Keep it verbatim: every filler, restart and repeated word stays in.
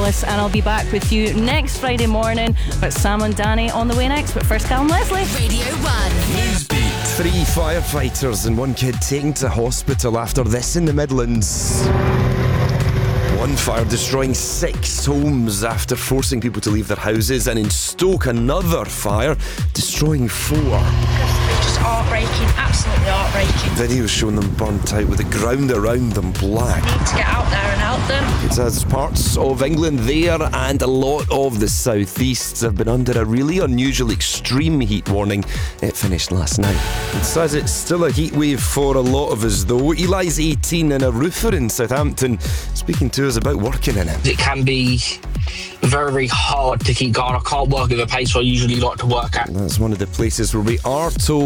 Ellis, and I'll be back with you next Friday morning with Sam and Danny on the way next. But first, Callum Leslie. Radio one. Newsbeat. Three firefighters and one kid taken to hospital after this in the Midlands. One fire destroying six homes after forcing people to leave their houses, and in Stoke another fire destroying four. Just heartbreaking, absolutely heartbreaking. Videos showing them burnt out with the ground around them black. Need to get out there and help them. It says parts of England there and a lot of the southeast have been under a really unusual extreme heat warning. It finished last night. It says it's still a heat wave for a lot of us though. Eli's eighteen and a roofer in Southampton speaking to us about working in it. It can be very, very hard to keep going. I can't work at the pace I usually like to work at. That's one of the places where we are told